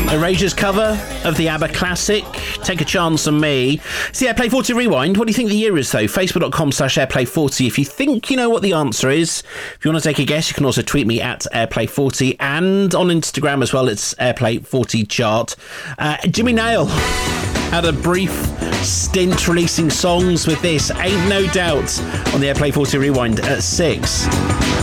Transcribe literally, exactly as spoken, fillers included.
Erasure's cover of the ABBA classic, Take a Chance on Me. It's the Airplay forty Rewind. What do you think the year is, though? Facebook.com slash Airplay forty. If you think you know what the answer is, if you want to take a guess, you can also tweet me at Airplay forty, and on Instagram as well, it's Airplay forty chart. Uh, Jimmy Nail had a brief stint releasing songs with this, Ain't No Doubt, on the Airplay forty Rewind at six.